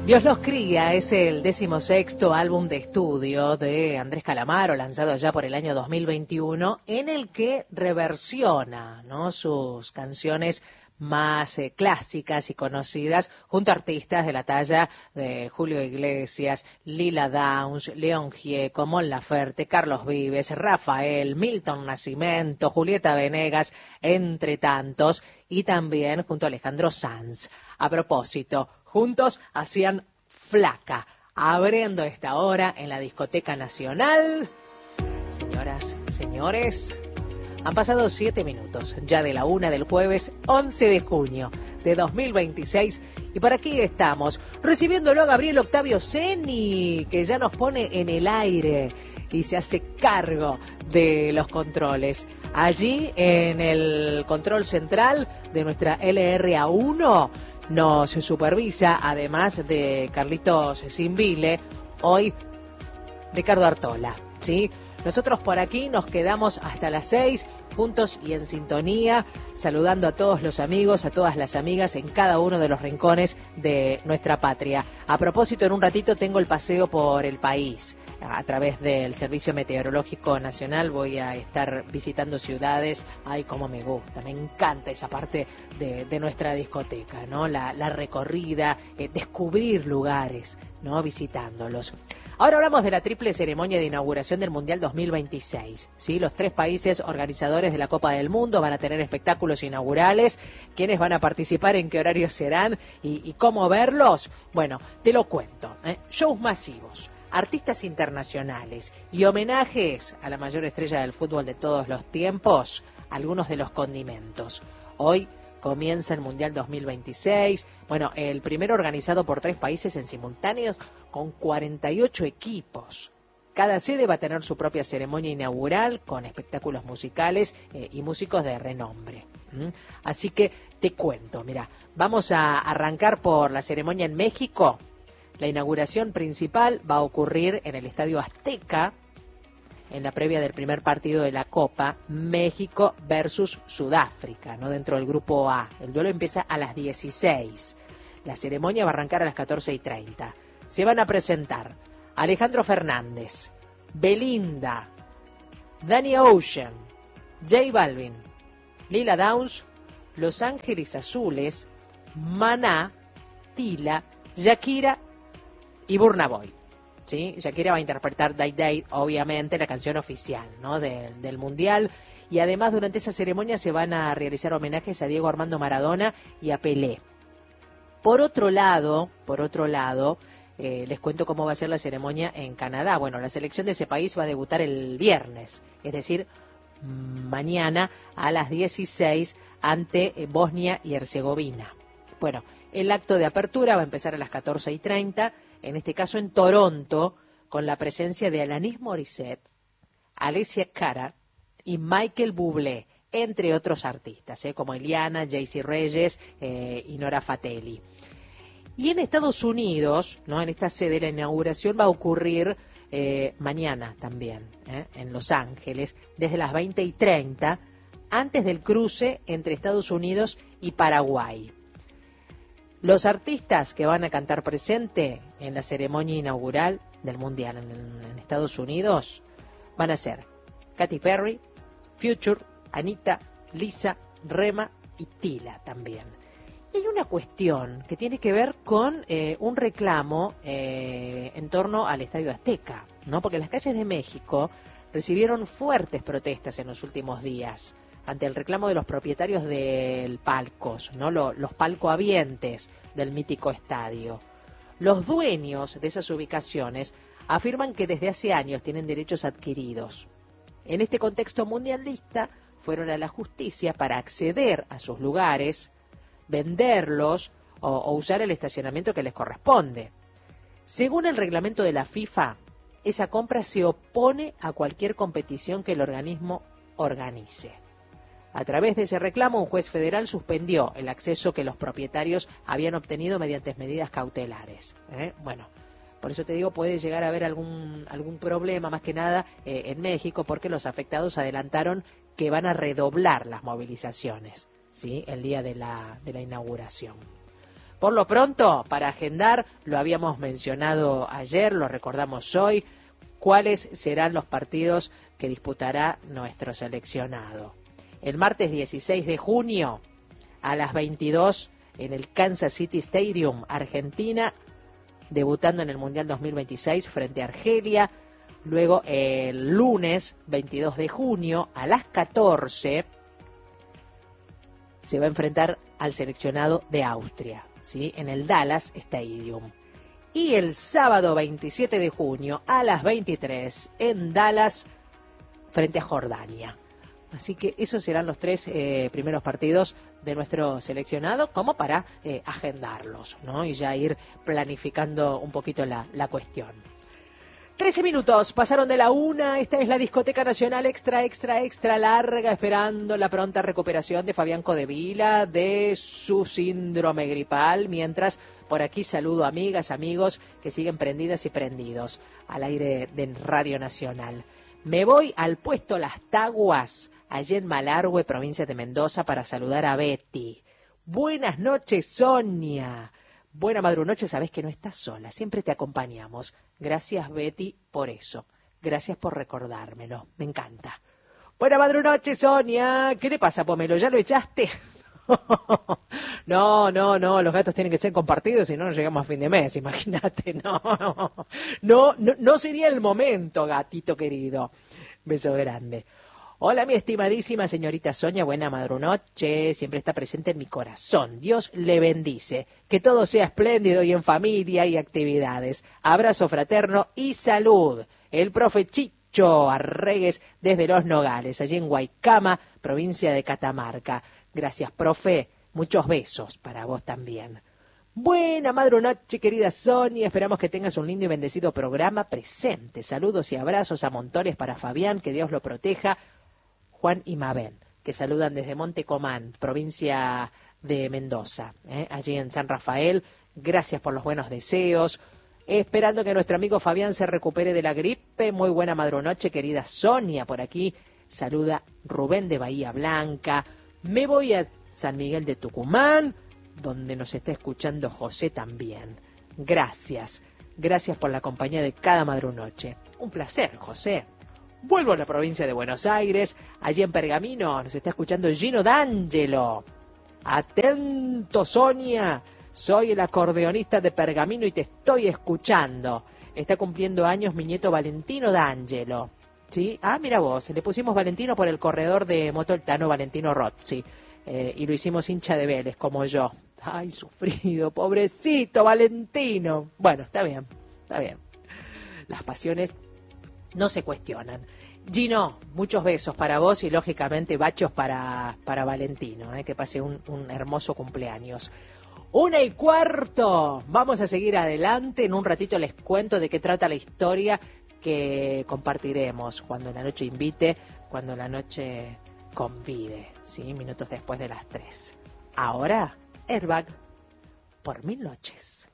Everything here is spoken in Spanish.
Dios los cría es el 16º álbum de estudio de Andrés Calamaro, lanzado allá por el año 2021, en el que reversiona, ¿no?, sus canciones más clásicas y conocidas, junto a artistas de la talla de Julio Iglesias, Lila Downs, León Gieco, Mon Laferte, Carlos Vives, Rafael, Milton Nascimento, Julieta Venegas, entre tantos, y también junto a Alejandro Sanz. A propósito, juntos hacían Flaca, abriendo esta hora en la Discoteca Nacional. Señoras, señores, han pasado 7 minutos ya de la 1 del jueves 11 de junio de 2026 y por aquí estamos, recibiéndolo a Gabriel Octavio Ceni, que ya nos pone en el aire y se hace cargo de los controles. Allí en el control central de nuestra LRA1 nos supervisa, además de Carlitos Simbile, hoy Ricardo Artola, ¿sí? Nosotros por aquí nos quedamos hasta las 6, juntos y en sintonía, saludando a todos los amigos, a todas las amigas en cada uno de los rincones de nuestra patria. A propósito, en un ratito tengo el paseo por el país. A través del Servicio Meteorológico Nacional voy a estar visitando ciudades. Ay, cómo me gusta, me encanta esa parte de nuestra discoteca, ¿no? La recorrida, descubrir lugares, ¿no?, visitándolos. Ahora hablamos de la triple ceremonia de inauguración del Mundial 2026. ¿Sí? Los 3 países organizadores de la Copa del Mundo van a tener espectáculos inaugurales. ¿Quiénes van a participar? ¿En qué horarios serán? ¿Y cómo verlos? Bueno, te lo cuento. Shows masivos, artistas internacionales y homenajes a la mayor estrella del fútbol de todos los tiempos, algunos de los condimentos. Hoy comienza el Mundial 2026, bueno, el primero organizado por 3 países en simultáneos con 48 equipos. Cada sede va a tener su propia ceremonia inaugural con espectáculos musicales y músicos de renombre. Así que te cuento, mira, vamos a arrancar por la ceremonia en México. La inauguración principal va a ocurrir en el Estadio Azteca, en la previa del primer partido de la Copa, México versus Sudáfrica, ¿no?, dentro del grupo A. El duelo empieza a las 16. La ceremonia va a arrancar a las 14:30. Se van a presentar Alejandro Fernández, Belinda, Danny Ocean, J Balvin, Lila Downs, Los Ángeles Azules, Maná, Tila, Shakira y Burna Boy. ¿Sí? Shakira va a interpretar Day Day, obviamente, la canción oficial, ¿no?, del Mundial. Y además, durante esa ceremonia se van a realizar homenajes a Diego Armando Maradona y a Pelé. Por otro lado, les cuento cómo va a ser la ceremonia en Canadá. Bueno, la selección de ese país va a debutar el viernes, es decir, mañana a las 16 ante Bosnia y Herzegovina. Bueno, el acto de apertura va a empezar a las 14:30, en este caso en Toronto, con la presencia de Alanis Morissette, Alessia Cara y Michael Bublé, entre otros artistas, como Eliana, Jaycee Reyes y Nora Fatelli. Y en Estados Unidos, ¿no?, en esta sede, la inauguración va a ocurrir mañana también, en Los Ángeles, desde las 20:30, antes del cruce entre Estados Unidos y Paraguay. Los artistas que van a cantar presente en la ceremonia inaugural del Mundial en Estados Unidos van a ser Katy Perry, Future, Anita, Lisa, Rema y Tila también. Y hay una cuestión que tiene que ver con un reclamo en torno al Estadio Azteca, ¿no? Porque las calles de México recibieron fuertes protestas en los últimos días ante el reclamo de los propietarios del palcos, ¿no?, los palcohabientes del mítico estadio. Los dueños de esas ubicaciones afirman que desde hace años tienen derechos adquiridos. En este contexto mundialista, fueron a la justicia para acceder a sus lugares, venderlos o usar el estacionamiento que les corresponde. Según el reglamento de la FIFA, esa compra se opone a cualquier competición que el organismo organice. A través de ese reclamo, un juez federal suspendió el acceso que los propietarios habían obtenido mediante medidas cautelares. Bueno, por eso te digo, puede llegar a haber algún problema, más que nada en México, porque los afectados adelantaron que van a redoblar las movilizaciones, ¿sí?, el día de la inauguración. Por lo pronto, para agendar, lo habíamos mencionado ayer, lo recordamos hoy, cuáles serán los partidos que disputará nuestro seleccionado. El martes 16 de junio, a las 22, en el Kansas City Stadium, Argentina, debutando en el Mundial 2026 frente a Argelia. Luego, el lunes 22 de junio, a las 14, se va a enfrentar al seleccionado de Austria, ¿sí? En el Dallas Stadium. Y el sábado 27 de junio, a las 23, en Dallas, frente a Jordania. Así que esos serán los 3 primeros partidos de nuestro seleccionado, como para agendarlos, ¿no? Y ya ir planificando un poquito la cuestión. 13 minutos, pasaron de la 1, esta es la discoteca nacional extra larga, esperando la pronta recuperación de Fabián Codevila de su síndrome gripal, mientras por aquí saludo amigas, amigos que siguen prendidas y prendidos al aire de Radio Nacional. Me voy al puesto Las Taguas, allí en Malargüe, provincia de Mendoza, para saludar a Betty. Buenas noches, Sonia. Buena madrunoche, sabes que no estás sola, siempre te acompañamos. Gracias, Betty, por eso. Gracias por recordármelo, me encanta. Buena madrunoche, Sonia. ¿Qué le pasa, Pomelo? ¿Ya lo echaste? No, los gatos tienen que ser compartidos, si no, no llegamos a fin de mes, imagínate. No sería el momento, gatito querido. Beso grande. Hola, mi estimadísima señorita Sonia, buena madrunoche, siempre está presente en mi corazón. Dios le bendice, que todo sea espléndido y en familia y actividades. Abrazo fraterno y salud. El profe Chicho Arregues desde Los Nogales, allí en Guaycama, provincia de Catamarca. Gracias, profe. Muchos besos para vos también. Buena madrunoche, querida Sonia. Esperamos que tengas un lindo y bendecido programa presente. Saludos y abrazos a montones para Fabián, que Dios lo proteja. Juan y Mabel, que saludan desde Montecomán, provincia de Mendoza, allí en San Rafael. Gracias por los buenos deseos. Esperando que nuestro amigo Fabián se recupere de la gripe. Muy buena madrunoche, querida Sonia. Por aquí saluda Rubén de Bahía Blanca. Me voy a San Miguel de Tucumán, donde nos está escuchando José también. Gracias por la compañía de cada madrunoche. Un placer, José. Vuelvo a la provincia de Buenos Aires, allí en Pergamino, nos está escuchando Gino D'Angelo. Atento, Sonia, soy el acordeonista de Pergamino y te estoy escuchando. Está cumpliendo años mi nieto Valentino D'Angelo. ¿Sí? Ah, mira vos, le pusimos Valentino por el corredor de moto el Tano Valentino Rossi, y lo hicimos hincha de Vélez, como yo. Ay, sufrido, pobrecito Valentino. Bueno, está bien. Las pasiones no se cuestionan. Gino, muchos besos para vos y lógicamente bachos para Valentino, que pase un hermoso cumpleaños. 1:15, vamos a seguir adelante. En un ratito les cuento de qué trata la historia que compartiremos cuando la noche invite, cuando la noche convide, ¿sí? Minutos después de las 3. Ahora, Airbag por 1000 noches.